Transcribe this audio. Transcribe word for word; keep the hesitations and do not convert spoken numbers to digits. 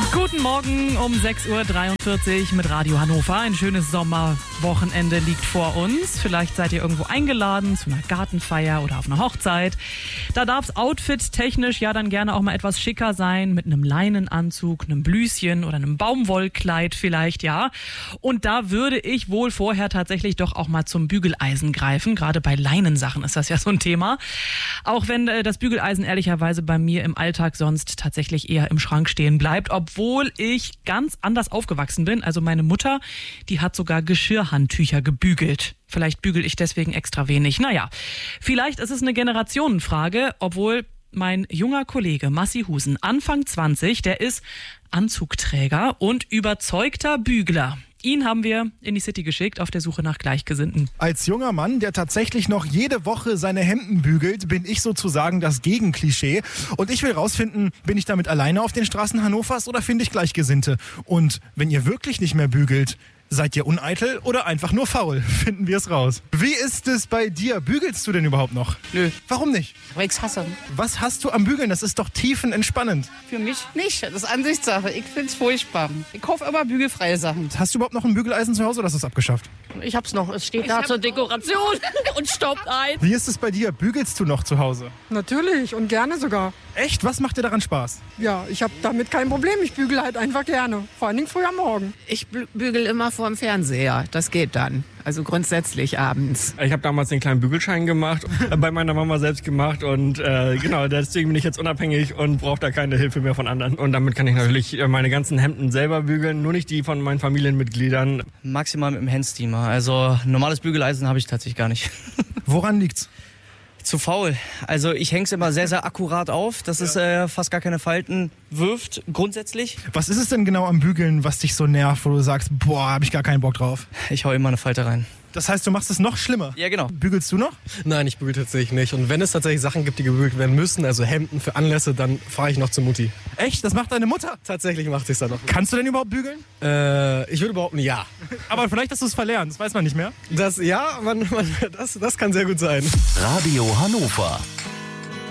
Guten Morgen um sechs Uhr dreiundvierzig mit Radio Hannover. Ein schönes Sommerwochenende liegt vor uns. Vielleicht seid ihr irgendwo eingeladen zu einer Gartenfeier oder auf einer Hochzeit. Da darf es outfit-technisch ja dann gerne auch mal etwas schicker sein, mit einem Leinenanzug, einem Blüschen oder einem Baumwollkleid vielleicht, ja. Und da würde ich wohl vorher tatsächlich doch auch mal zum Bügeleisen greifen. Gerade bei Leinensachen ist das ja so ein Thema. Auch wenn äh, das Bügeleisen ehrlicherweise bei mir im Alltag sonst tatsächlich eher im Schrank stehen bleibt, obwohl ich ganz anders aufgewachsen bin. Also meine Mutter, die hat sogar Geschirrhandtücher gebügelt. Vielleicht bügel ich deswegen extra wenig. Naja, vielleicht ist es eine Generationenfrage, obwohl mein junger Kollege Massi Husen, Anfang zwanzig, der ist Anzugträger und überzeugter Bügler. Ihn haben wir in die City geschickt auf der Suche nach Gleichgesinnten. Als junger Mann, der tatsächlich noch jede Woche seine Hemden bügelt, bin ich sozusagen das Gegenklischee. Und ich will rausfinden, bin ich damit alleine auf den Straßen Hannovers oder finde ich Gleichgesinnte? Und wenn ihr wirklich nicht mehr bügelt, seid ihr uneitel oder einfach nur faul? Finden wir es raus. Wie ist es bei dir? Bügelst du denn überhaupt noch? Nö. Warum nicht? Weil ich's hasse. Was hast du am Bügeln? Das ist doch tiefenentspannend. Für mich nicht. Das ist Ansichtssache. Ich find's furchtbar. Ich kaufe immer bügelfreie Sachen. Hast du überhaupt noch ein Bügeleisen zu Hause oder hast du es abgeschafft? Ich hab's noch. Es steht da zur Dekoration und staubt ein. Wie ist es bei dir? Bügelst du noch zu Hause? Natürlich und gerne sogar. Echt? Was macht dir daran Spaß? Ja, ich habe damit kein Problem. Ich bügele halt einfach gerne. Vor allen Dingen früh am Morgen. Ich bügel immer vor dem Fernseher. Das geht dann. Also grundsätzlich abends. Ich habe damals den kleinen Bügelschein gemacht, bei meiner Mama selbst gemacht und äh, genau, deswegen bin ich jetzt unabhängig und brauche da keine Hilfe mehr von anderen. Und damit kann ich natürlich meine ganzen Hemden selber bügeln, nur nicht die von meinen Familienmitgliedern. Maximal mit dem Handsteamer. Also normales Bügeleisen habe ich tatsächlich gar nicht. Woran liegt's? Zu faul. Also ich hänge es immer sehr, sehr akkurat auf, dass es äh, fast gar keine Falten wirft, grundsätzlich. Was ist es denn genau am Bügeln, was dich so nervt, wo du sagst, boah, hab ich gar keinen Bock drauf? Ich hau immer eine Falte rein. Das heißt, du machst es noch schlimmer? Ja, genau. Bügelst du noch? Nein, ich bügel tatsächlich nicht. Und wenn es tatsächlich Sachen gibt, die gebügelt werden müssen, also Hemden für Anlässe, dann fahre ich noch zur Mutti. Echt? Das macht deine Mutter? Tatsächlich macht sie es dann noch. Kannst du denn überhaupt bügeln? Äh, ich würde behaupten, ja. Aber vielleicht hast du es verlernt, das weiß man nicht mehr. Das, ja, man, man, das, das kann sehr gut sein. Radio Hannover.